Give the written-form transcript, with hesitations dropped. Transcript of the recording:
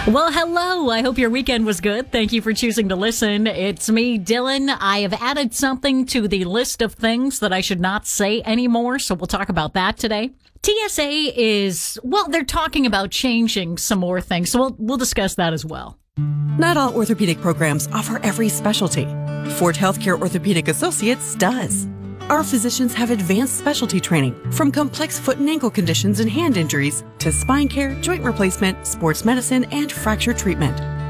Well, hello. I hope your weekend was good. Thank you for choosing to listen. It's me, Dylan. I have added something to the list of things that I should not say anymore, so we'll talk about that today. TSA is, well, they're talking about changing some more things, so we'll discuss that as well. Not all orthopedic programs offer every specialty. Fort Healthcare Orthopedic Associates does. Our physicians have advanced specialty training, from complex foot and ankle conditions and hand injuries to spine care, joint replacement, sports medicine, and fracture treatment.